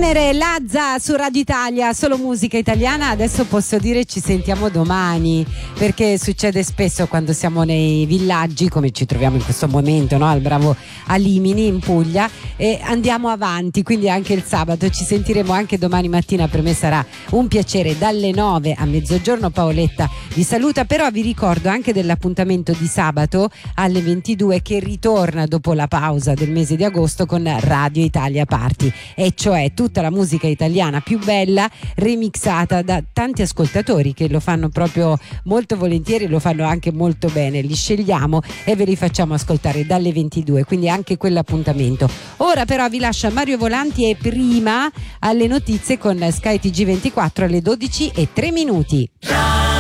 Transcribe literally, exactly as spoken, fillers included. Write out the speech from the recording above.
Venere, Lazza su Radio Italia, solo musica italiana. Adesso posso dire ci sentiamo domani, perché succede spesso quando siamo nei villaggi, come ci troviamo in questo momento, no? Al Bravo Alimini in Puglia, e andiamo avanti, quindi anche il sabato ci sentiremo anche domani mattina. Per me sarà un piacere dalle nove a mezzogiorno. Paoletta vi saluta, però vi ricordo anche dell'appuntamento di sabato alle ventidue, che ritorna dopo la pausa del mese di agosto con Radio Italia Party, e cioè tutta la musica italiana più bella remixata da tanti ascoltatori che lo fanno proprio molto volentieri, lo fanno anche molto bene. Li scegliamo e ve li facciamo ascoltare dalle ventidue, quindi anche quell'appuntamento. Ora però vi lascia Mario Volanti, e prima alle notizie con Sky T G ventiquattro alle dodici e tre minuti.